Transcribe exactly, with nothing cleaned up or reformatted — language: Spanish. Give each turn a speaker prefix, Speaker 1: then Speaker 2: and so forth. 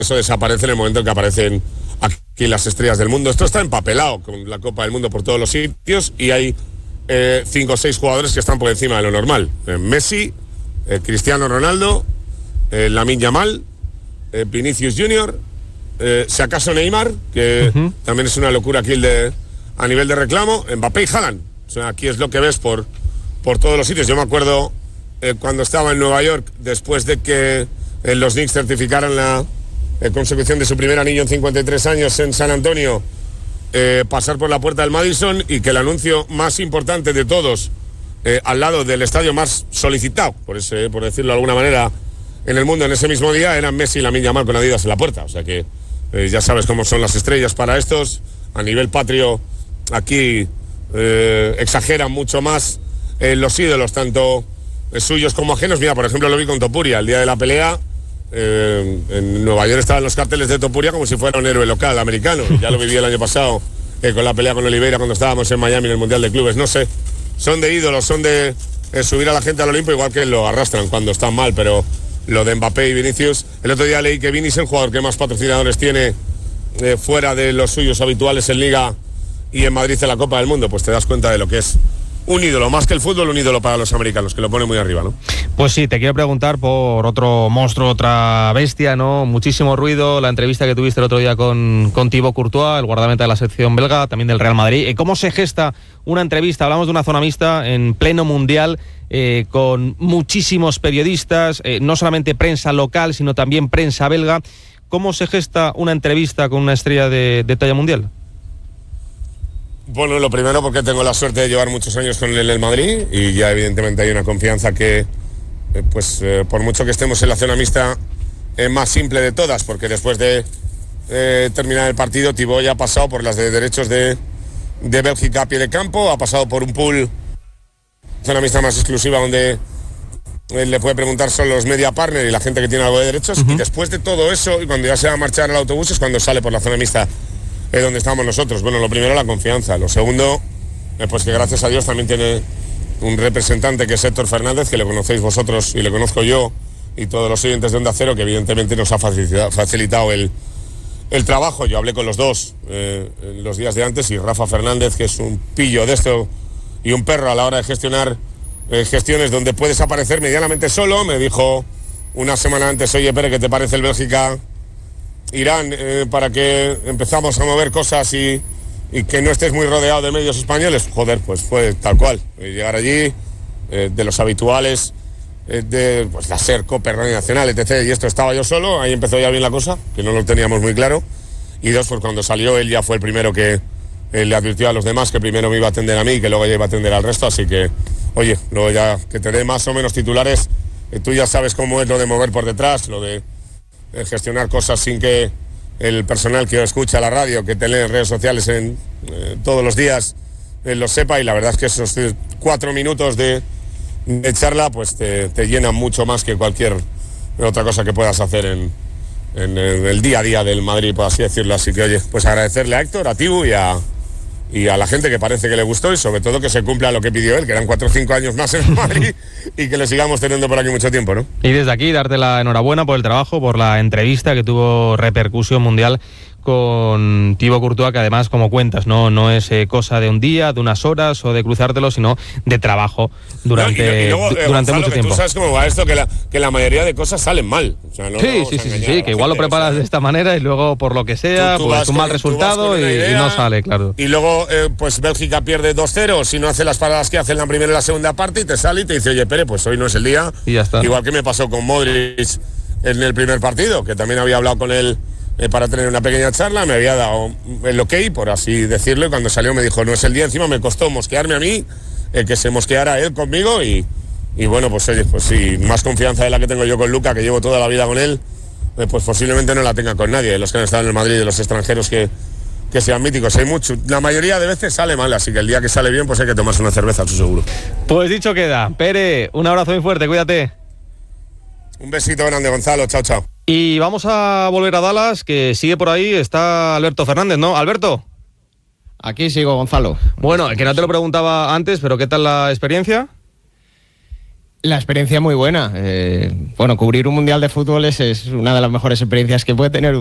Speaker 1: eso desaparece en el momento en que aparecen aquí las estrellas del mundo. Esto está empapelado con la Copa del Mundo por todos los sitios y hay eh, cinco o seis jugadores que están por encima de lo normal. Eh, Messi, eh, Cristiano Ronaldo, eh, Lamine Yamal, eh, Vinicius Junior, eh, si acaso Neymar, que uh-huh. también es una locura aquí el de, a nivel de reclamo, Mbappé y Haaland. O sea, aquí es lo que ves por, por todos los sitios. Yo me acuerdo eh, cuando estaba en Nueva York, después de que eh, los Knicks certificaran la eh, consecución de su primer anillo en cincuenta y tres años en San Antonio, eh, pasar por la puerta del Madison y que el anuncio más importante de todos, eh, al lado del estadio más solicitado, por, ese, por decirlo de alguna manera, en el mundo en ese mismo día, eran Messi y Lamine Yamal con Adidas en la puerta. O sea que eh, ya sabes cómo son las estrellas para estos. A nivel patrio, aquí eh, exageran mucho más eh, los ídolos, tanto eh, suyos como ajenos. Mira, por ejemplo, lo vi con Topuria el día de la pelea. Eh, en Nueva York estaban los carteles de Topuria como si fuera un héroe local americano. Ya lo viví el año pasado eh, con la pelea con Oliveira cuando estábamos en Miami en el Mundial de Clubes. No sé, son de ídolos, son de eh, subir a la gente al Olimpo, igual que lo arrastran cuando están mal, pero lo de Mbappé y Vinicius. El otro día leí que Vini es el jugador que más patrocinadores tiene eh, fuera de los suyos habituales en Liga y en Madrid en la Copa del Mundo. Pues te das cuenta de lo que es un ídolo, más que el fútbol, un ídolo para los americanos, que lo pone muy arriba, ¿no?
Speaker 2: Pues sí, te quiero preguntar por otro monstruo, otra bestia, ¿no? Muchísimo ruido, la entrevista que tuviste el otro día con, con Thibaut Courtois, el guardameta de la selección belga, también del Real Madrid. ¿Cómo se gesta una entrevista? Hablamos de una zona mixta en pleno mundial, eh, con muchísimos periodistas, eh, no solamente prensa local, sino también prensa belga. ¿Cómo se gesta una entrevista con una estrella de, de talla mundial?
Speaker 1: Bueno, lo primero porque tengo la suerte de llevar muchos años con él en el Madrid y ya evidentemente hay una confianza que, eh, pues eh, por mucho que estemos en la zona mixta, es más simple de todas, porque después de eh, terminar el partido, Thibaut ya ha pasado por las de derechos de, de Bélgica a pie de campo, ha pasado por un pool, zona mixta más exclusiva donde eh, le puede preguntar solo los media partner y la gente que tiene algo de derechos, uh-huh. y después de todo eso, y cuando ya se va a marchar el autobús, es cuando sale por la zona mixta. Es donde estamos nosotros. Bueno, lo primero, la confianza. Lo segundo, eh, pues que gracias a Dios también tiene un representante que es Héctor Fernández, que le conocéis vosotros y le conozco yo y todos los oyentes de Onda Cero, que evidentemente nos ha facilitado, facilitado el, el trabajo. Yo hablé con los dos eh, en los días de antes y Rafa Fernández, que es un pillo de esto y un perro a la hora de gestionar eh, gestiones donde puedes aparecer medianamente solo, me dijo una semana antes: oye, Pere, ¿qué te parece el Bélgica Irán, eh, para que empezamos a mover cosas y, y que no estés muy rodeado de medios españoles? Joder, pues fue tal cual. Eh, llegar allí, eh, de los habituales, eh, de pues, la SER, COPE, Radio Nacional, etcétera. Y esto estaba yo solo, ahí empezó ya bien la cosa, que no lo teníamos muy claro. Y dos, pues cuando salió él ya fue el primero que eh, le advirtió a los demás que primero me iba a atender a mí y que luego ya iba a atender al resto. Así que, oye, luego ya que te dé más o menos titulares, eh, tú ya sabes cómo es lo de mover por detrás, lo de Eh, gestionar cosas sin que el personal que escucha la radio, que te lee en redes sociales en, eh, todos los días, eh, lo sepa. Y la verdad es que esos eh, cuatro minutos de, de charla pues te, te llenan mucho más que cualquier otra cosa que puedas hacer en, en, en el día a día del Madrid, por así decirlo. Así que, oye, pues agradecerle a Héctor, a Tibu y a, y a la gente que parece que le gustó, y sobre todo que se cumpla lo que pidió él, que eran cuatro o cinco años más en Madrid y que le sigamos teniendo por aquí mucho tiempo, ¿no?
Speaker 2: Y desde aquí darte la enhorabuena por el trabajo, por la entrevista que tuvo repercusión mundial con Thibaut Courtois, que además, como cuentas, no no es eh, cosa de un día, de unas horas o de cruzártelo, sino de trabajo durante, no, y, y luego, eh,
Speaker 1: Gonzalo,
Speaker 2: durante mucho
Speaker 1: que
Speaker 2: tiempo.
Speaker 1: Tú sabes cómo va esto, que la, que la mayoría de cosas salen mal. O sea, no,
Speaker 2: sí,
Speaker 1: no
Speaker 2: sí, sí, sí, sí, que igual lo preparas, o sea, de esta manera y luego por lo que sea, tú, tú pues un mal con, resultado y, idea, y no sale, claro.
Speaker 1: Y luego, eh, pues Bélgica pierde dos cero, si no hace las paradas que hace en la primera y la segunda parte, y te sale y te dice: oye, Pere, pues hoy no es el día.
Speaker 2: Y ya está.
Speaker 1: Igual que me pasó con Modric en el primer partido, que también había hablado con él Eh, para tener una pequeña charla, me había dado el ok, por así decirlo, y cuando salió me dijo: no es el día. Encima me costó mosquearme a mí, eh, que se mosqueara él conmigo, y, y bueno, pues oye, pues sí, más confianza de la que tengo yo con Luka, que llevo toda la vida con él, eh, pues posiblemente no la tenga con nadie, los que han estado en el Madrid, de los extranjeros que, que sean míticos. Hay mucho, la mayoría de veces sale mal, así que el día que sale bien, pues hay que tomarse una cerveza, eso seguro.
Speaker 2: Pues dicho queda. Pere, un abrazo muy fuerte, cuídate.
Speaker 1: Un besito grande, Gonzalo, chao, chao.
Speaker 2: Y vamos a volver a Dallas, que sigue por ahí, está Alberto Fernández, ¿no? Alberto.
Speaker 3: Aquí sigo, Gonzalo.
Speaker 2: Bueno, que no te lo preguntaba antes, pero ¿qué tal la experiencia?
Speaker 3: La experiencia muy buena. Eh, bueno, cubrir un mundial de fútbol es, es una de las mejores experiencias que puede tener